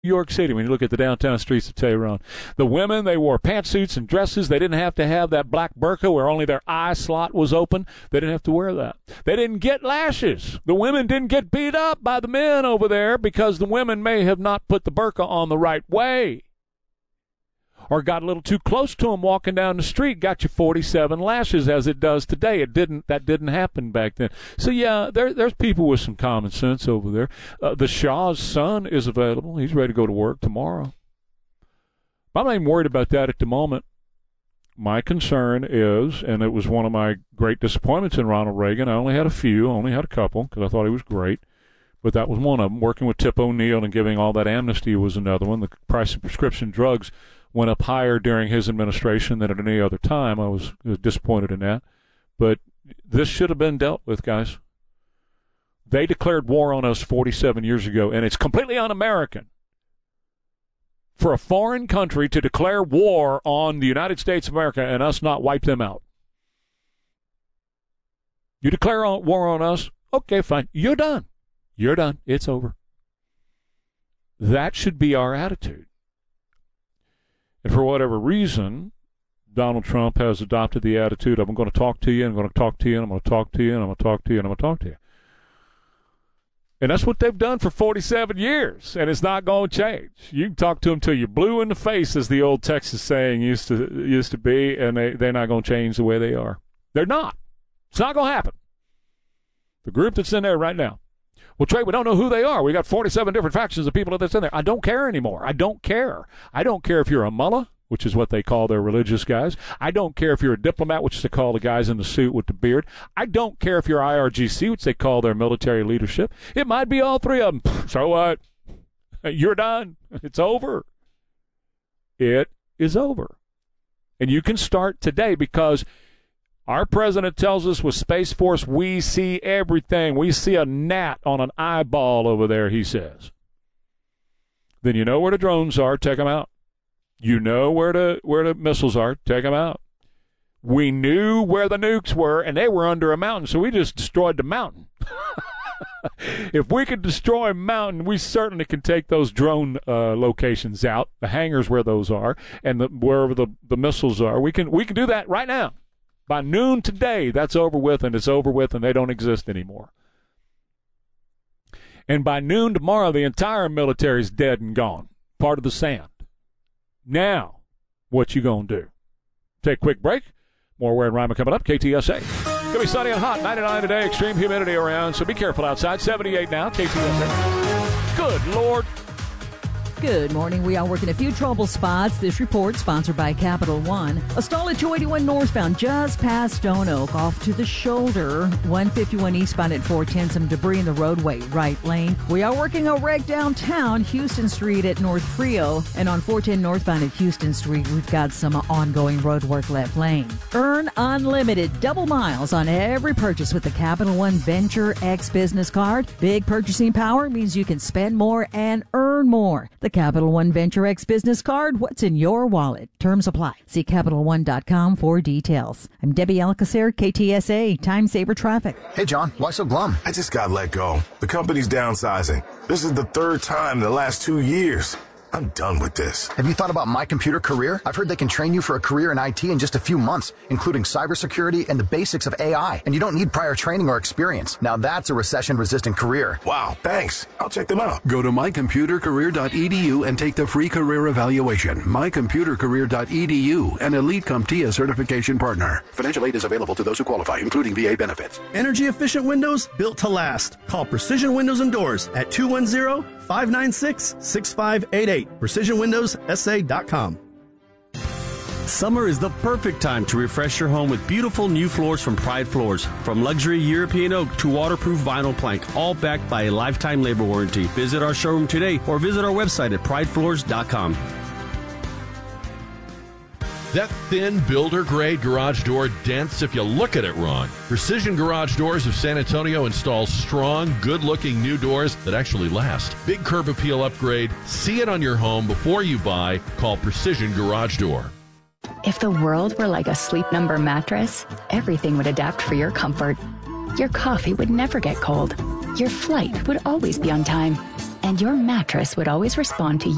York City, when you look at the downtown streets of Tehran. The women, they wore pantsuits and dresses. They didn't have to have that black burqa where only their eye slot was open. They didn't have to wear that. They didn't get lashes. The women didn't get beat up by the men over there because the women may have not put the burqa on the right way or got a little too close to them walking down the street, got you 47 lashes as it does today. That didn't happen back then. So, yeah, there's people with some common sense over there. The Shah's son is available. He's ready to go to work tomorrow. I'm not even worried about that at the moment. My concern is, and it was one of my great disappointments in Ronald Reagan, I only had a couple, because I thought he was great. But that was one of them. Working with Tip O'Neill and giving all that amnesty was another one. The price of prescription drugs went up higher during his administration than at any other time. I was disappointed in that. But this should have been dealt with, guys. They declared war on us 47 years ago, and it's completely un-American for a foreign country to declare war on the United States of America and us not wipe them out. You declare war on us, okay, fine. You're done. You're done. It's over. That should be our attitude. And for whatever reason, Donald Trump has adopted the attitude of, I'm going to talk to you, and I'm going to talk to you, and I'm going to talk to you, and I'm going to talk to you, and I'm going to talk to you. And that's what they've done for 47 years, and it's not going to change. You can talk to them till you're blue in the face, as the old Texas saying used to be, and they're not going to change the way they are. They're not. It's not going to happen. The group that's in there right now. Well, Trey, we don't know who they are. We got 47 different factions of people that's in there. I don't care anymore. I don't care. I don't care if you're a mullah, which is what they call their religious guys. I don't care if you're a diplomat, which they call the guys in the suit with the beard. I don't care if you're IRGC, which they call their military leadership. It might be all three of them. So what? You're done. It's over. It is over. And you can start today because our president tells us with Space Force, we see everything. We see a gnat on an eyeball over there, he says. Then you know where the drones are, take them out. You know where the missiles are, take them out. We knew where the nukes were, and they were under a mountain, so we just destroyed the mountain. If we could destroy a mountain, we certainly can take those drone locations out, the hangars where those are, and wherever the missiles are. We can do that right now. By noon today, that's over with, and it's over with, and they don't exist anymore. And by noon tomorrow, the entire military is dead and gone, part of the sand. Now, what you gonna do? Take a quick break. More Ware and Rima coming up. KTSA. Gonna be sunny and hot. 99 today. Extreme humidity around, so be careful outside. 78 now. KTSA. Good Lord. Good morning. We are working a few trouble spots. This report sponsored by Capital One. A stall at 281 northbound just past Stone Oak off to the shoulder. 151 eastbound at 410. Some debris in the roadway, right lane. We are working a wreck downtown, Houston Street at North Frio. And on 410 northbound at Houston Street, we've got some ongoing road work left lane. Earn unlimited double miles on every purchase with the Capital One Venture X business card. Big purchasing power means you can spend more and earn more. The Capital One Venture X business card. What's in your wallet? Terms apply. See CapitalOne.com for details. I'm Debbie Alcacer, KTSA, Time Saver Traffic. Hey, John, why so glum? I just got let go. The company's downsizing. This is the third time in the last 2 years. I'm done with this. Have you thought about My Computer Career? I've heard they can train you for a career in IT in just a few months, including cybersecurity and the basics of AI. And you don't need prior training or experience. Now that's a recession-resistant career. Wow, thanks. I'll check them out. Go to mycomputercareer.edu and take the free career evaluation. Mycomputercareer.edu, an Elite CompTIA certification partner. Financial aid is available to those who qualify, including VA benefits. Energy-efficient windows built to last. Call Precision Windows and Doors at 210-596-6588. PrecisionWindowsSA.com. Summer is the perfect time to refresh your home with beautiful new floors from Pride Floors. From luxury European oak to waterproof vinyl plank, all backed by a lifetime labor warranty. Visit our showroom today or visit our website at pridefloors.com. That thin builder-grade garage door dents if you look at it wrong. Precision Garage Doors of San Antonio installs strong, good-looking new doors that actually last. Big curb appeal upgrade. See it on your home before you buy. Call Precision Garage Door. If the world were like a Sleep Number mattress, everything would adapt for your comfort. Your coffee would never get cold. Your flight would always be on time. And your mattress would always respond to